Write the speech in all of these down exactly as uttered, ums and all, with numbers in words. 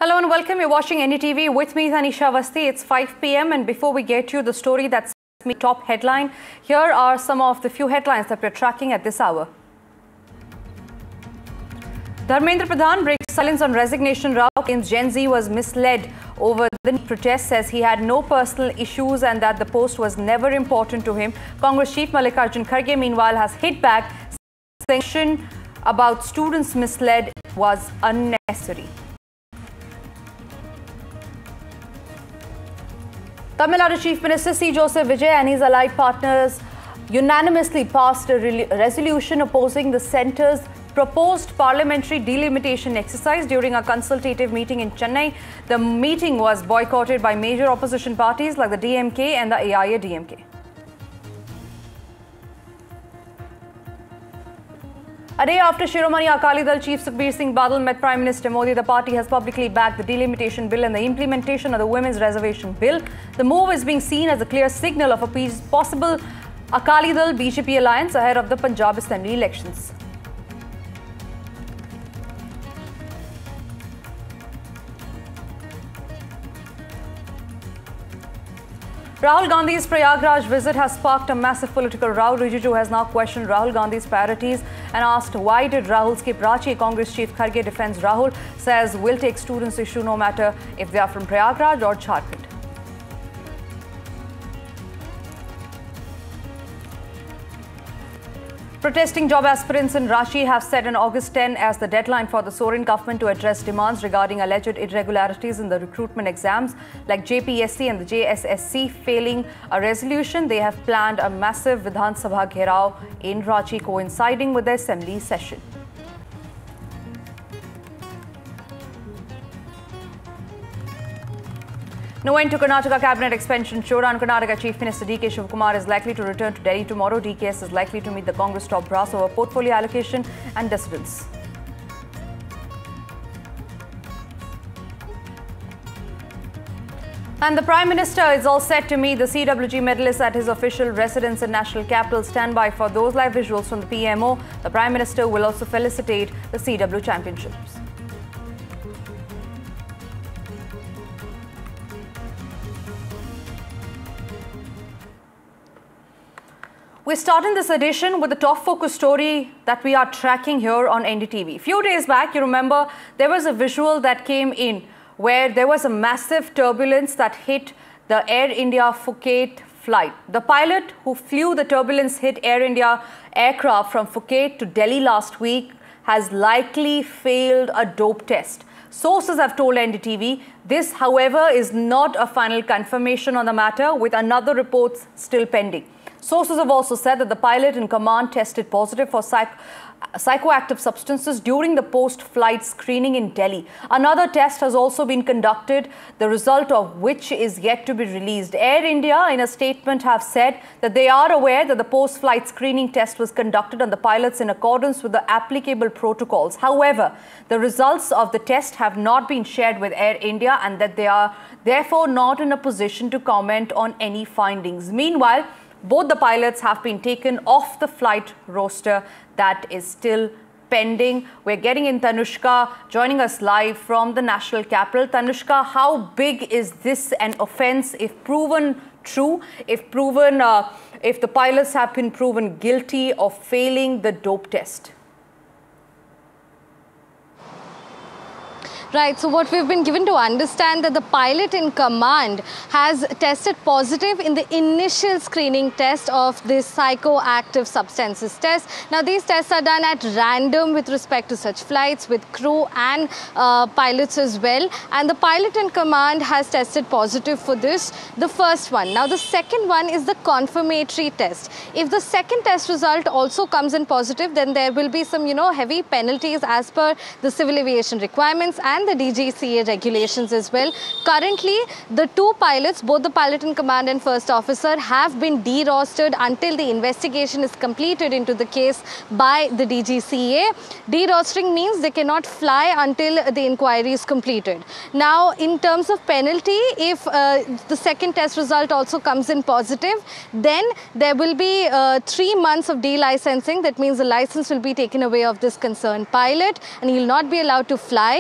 Hello and welcome. You're watching N D T V with me, Tanisha Awasthi. It's five p m and before we get to the story that's me top headline, here are some of the few headlines that we're tracking at this hour. Dharmendra Pradhan breaks silence on resignation row, claims Gen Z was misled over the protest, says he had no personal issues and that the post was never important to him. Congress Chief Mallikarjun Kharge, meanwhile, has hit back, saying about students misled was unnecessary. Tamil Nadu Chief Minister C. Joseph Vijay and his allied partners unanimously passed a re resolution opposing the centre's proposed parliamentary delimitation exercise during a consultative meeting in Chennai. The meeting was boycotted by major opposition parties like the D M K and the A I A D M K. A day after Shiromani Akali Dal Chief Sukhbir Singh Badal met Prime Minister Modi, the party has publicly backed the delimitation bill and the implementation of the Women's Reservation Bill. The move is being seen as a clear signal of a possible Akali Dal B J P alliance ahead of the Punjab Assembly elections. Rahul Gandhi's Prayagraj visit has sparked a massive political row. Rijiju has now questioned Rahul Gandhi's priorities and asked why did Rahul skip Ranchi. Congress Chief Kharge defends Rahul, says we'll take students' issue no matter if they are from Prayagraj or Jharkhand. Protesting job aspirants in Ranchi have set an August tenth as the deadline for the Soren government to address demands regarding alleged irregularities in the recruitment exams like J P S C and the J S S C. Failing a resolution, they have planned a massive Vidhan Sabha gherao in Ranchi coinciding with the assembly session. No end to Karnataka cabinet expansion showdown. Karnataka Chief Minister D K Shivakumar is likely to return to Delhi tomorrow. D K S is likely to meet the Congress top brass over portfolio allocation and dissidence. And the Prime Minister is all set to meet the C W G medalists at his official residence in National Capital. Stand by for those live visuals from the P M O. The Prime Minister will also felicitate the C W Championships. We're starting this edition with the top focus story that we are tracking here on N D T V. A few days back, you remember, there was a visual that came in where there was a massive turbulence that hit the Air India Phuket flight. The pilot who flew the turbulence hit Air India aircraft from Phuket to Delhi last week has likely failed a dope test. Sources have told N D T V. This, however, is not a final confirmation on the matter, with another report still pending. Sources have also said that the pilot in command tested positive for psych psychoactive substances during the post-flight screening in Delhi. Another test has also been conducted, the result of which is yet to be released. Air India, in a statement, have said that they are aware that the post-flight screening test was conducted on the pilots in accordance with the applicable protocols. However, the results of the test have not been shared with Air India and that they are therefore not in a position to comment on any findings. Meanwhile, both the pilots have been taken off the flight roster. That is still pending. We're getting in Tanushka, joining us live from the national capital. Tanushka, how big is this an offence if proven true, if proven, uh, if the pilots have been proven guilty of failing the dope test? Right, so what we've been given to understand that the pilot in command has tested positive in the initial screening test of this psychoactive substances test. Now, these tests are done at random with respect to such flights with crew and uh, pilots as well. And the pilot in command has tested positive for this, the first one. Now, the second one is the confirmatory test. If the second test result also comes in positive, then there will be some, you know, heavy penalties as per the civil aviation requirements and the D G C A regulations as well. Currently, the two pilots, both the pilot in command and first officer, have been de-rostered until the investigation is completed into the case by the D G C A. De-rostering means they cannot fly until the inquiry is completed. Now, in terms of penalty, if uh, the second test result also comes in positive, then there will be uh, three months of de-licensing. That means the license will be taken away of this concerned pilot and he will not be allowed to fly. He will be put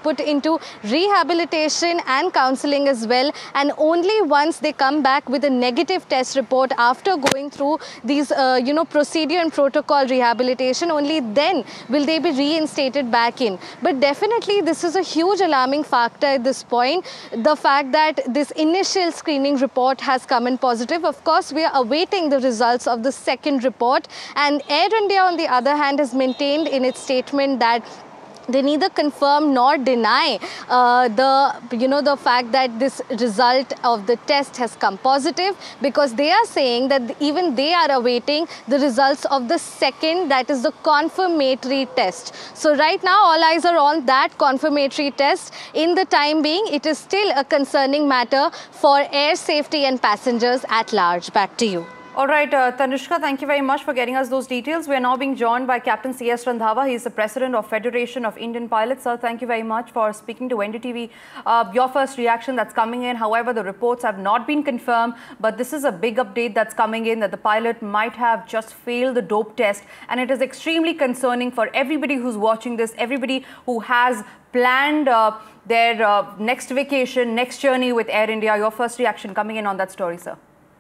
put into rehabilitation and counseling as well. And only once they come back with a negative test report after going through these, uh, you know, procedure and protocol rehabilitation, only then will they be reinstated back in. But definitely this is a huge alarming factor at this point. The fact that this initial screening report has come in positive. Of course, we are awaiting the results of the second report. And Air India, on the other hand, has maintained in its statement that they neither confirm nor deny uh, the, you know, the fact that this result of the test has come positive, because they are saying that even they are awaiting the results of the second, that is the confirmatory test. So right now, all eyes are on that confirmatory test. In the time being, it is still a concerning matter for air safety and passengers at large. Back to you. All right, uh, Tanishka, thank you very much for getting us those details. We are now being joined by Captain C S Randhawa. He is the President of Federation of Indian Pilots. Sir, thank you very much for speaking to N D T V. Uh, your first reaction that's coming in, however, the reports have not been confirmed, but this is a big update that's coming in that the pilot might have just failed the dope test. And it is extremely concerning for everybody who's watching this, everybody who has planned uh, their uh, next vacation, next journey with Air India. Your first reaction coming in on that story, sir.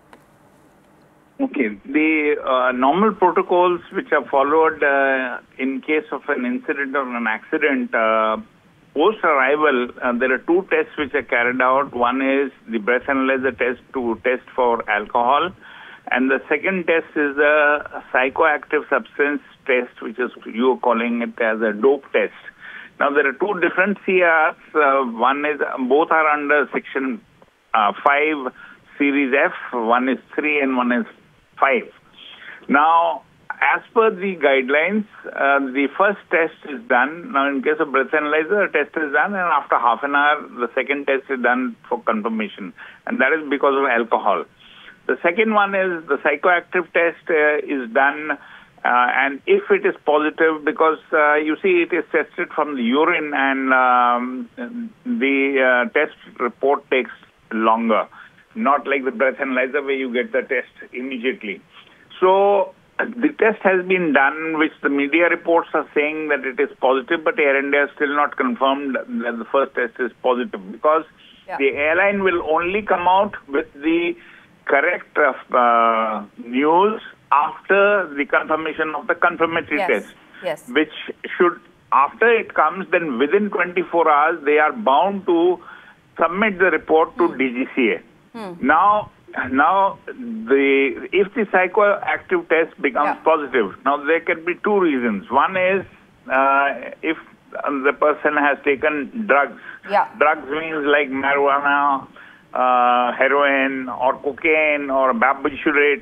Okay, the uh, normal protocols which are followed uh, in case of an incident or an accident, uh, post-arrival, uh, there are two tests which are carried out. One is the breath analyzer test to test for alcohol, and the second test is a psychoactive substance test, which is you are calling it as a dope test. Now, there are two different C Rs. Uh, one is, both are under section uh, five, series F. One is three and one is five. Now, as per the guidelines, uh, the first test is done. Now, in case of breath analyzer, a test is done, and after half an hour, the second test is done for confirmation, and that is because of alcohol. The second one is the psychoactive test uh, is done, uh, and if it is positive, because uh, you see it is tested from the urine, and um, the uh, test report takes longer. Not like the breath analyzer where you get the test immediately. So the test has been done, which the media reports are saying that it is positive, but Air India has still not confirmed that the first test is positive, because yeah. the airline will only come out with the correct uh, news after the confirmation of the confirmatory yes. test, yes. which should, after it comes, then within twenty-four hours, they are bound to submit the report to hmm. D G C A. Hmm. Now, now the if the psychoactive test becomes yeah. positive, now there can be two reasons. One is uh, if the person has taken drugs. Yeah. Drugs means like marijuana, uh, heroin, or cocaine, or barbiturates.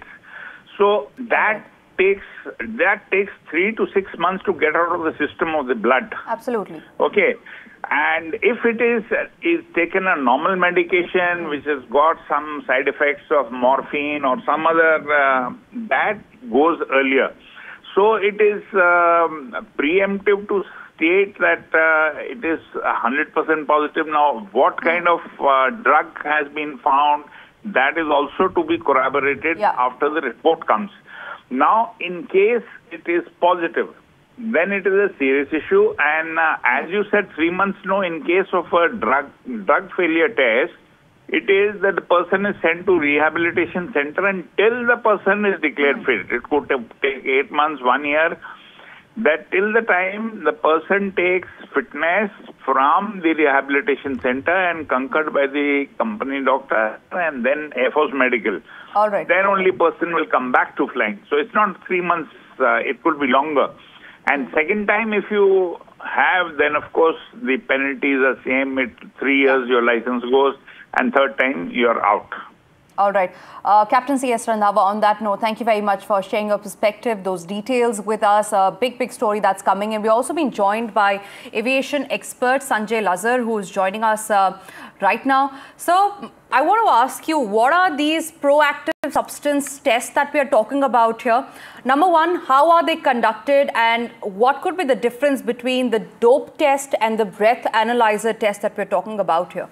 So that okay. takes that takes three to six months to get out of the system of the blood. Absolutely. Okay. And if it is is taken a normal medication which has got some side effects of morphine or some other, uh, that goes earlier. So it is um, preemptive to state that uh, it is one hundred percent positive. Now, what kind of uh, drug has been found, that is also to be corroborated yeah. after the report comes. Now, in case it is positive, then it is a serious issue, and uh, as you said, three months no, in case of a drug drug failure test, it is that the person is sent to rehabilitation center until the person is declared fit. It could take eight months, one year. That till the time the person takes fitness from the rehabilitation center and concurred by the company doctor and then Air Force Medical. All right. Then only person will come back to flying. So it's not three months, uh, it could be longer. And second time, if you have, then of course the penalties are same. It three years your license goes, and third time you're out. All right. Uh, Captain C S Randhawa, on that note, thank you very much for sharing your perspective, those details with us. A big, big story that's coming in. We're also being joined by aviation expert Sanjay Lazar, who is joining us uh, right now. So I want to ask you, what are these proactive substance tests that we are talking about here? Number one, how are they conducted, and what could be the difference between the dope test and the breath analyzer test that we're talking about here?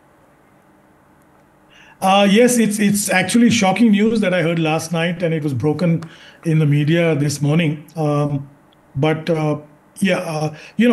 Uh, yes, it's it's actually shocking news that I heard last night, and it was broken in the media this morning. Um, but uh, yeah, uh, you know,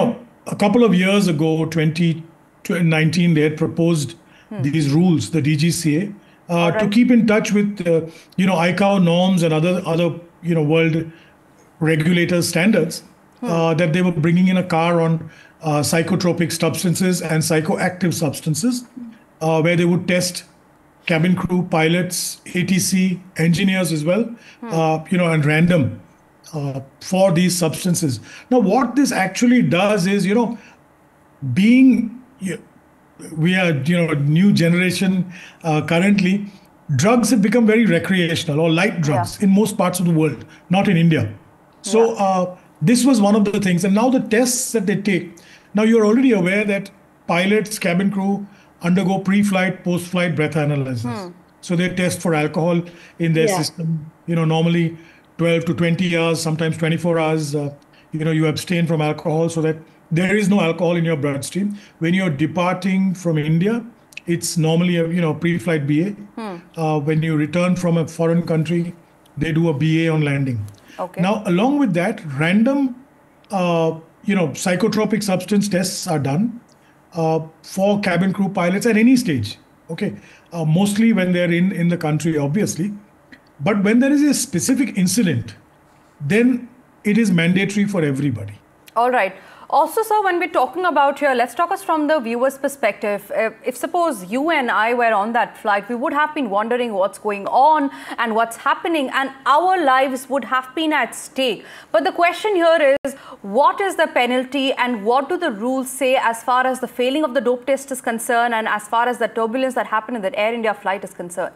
a couple of years ago, twenty nineteen, they had proposed hmm. these rules, the D G C A, uh, right. to keep in touch with, uh, you know, I C A O norms and other, other you know, world regulators standards hmm. uh, that they were bringing in a car on uh, psychotropic substances and psychoactive substances, uh, where they would test cabin crew, pilots, A T C, engineers as well, hmm. uh, you know, and random uh, for these substances. Now, what this actually does is, you know, being, we are, you know, new generation uh, currently, drugs have become very recreational or light drugs yeah. in most parts of the world, not in India. So yeah. uh, this was one of the things. And now the tests that they take, now you're already aware that pilots, cabin crew undergo pre-flight, post-flight breath analysis. Hmm. So they test for alcohol in their yeah. system. You know, normally twelve to twenty hours, sometimes twenty-four hours, uh, you know, you abstain from alcohol so that there is no alcohol in your bloodstream. When you're departing from India, it's normally a, you know, pre-flight B A. Hmm. Uh, when you return from a foreign country, they do a B A on landing. Okay. Now, along with that, random, uh, you know, psychotropic substance tests are done uh, for cabin crew pilots at any stage. Okay, uh, mostly when they're in, in the country, obviously. But when there is a specific incident, then it is mandatory for everybody. All right. Also, sir, when we're talking about here, let's talk us from the viewer's perspective. If, if suppose you and I were on that flight, we would have been wondering what's going on and what's happening, and our lives would have been at stake. But the question here is, what is the penalty and what do the rules say as far as the failing of the dope test is concerned and as far as the turbulence that happened in that Air India flight is concerned?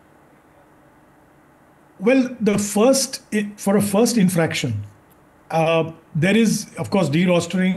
Well, the first, for a first infraction, Uh, there is, of course, de-rostering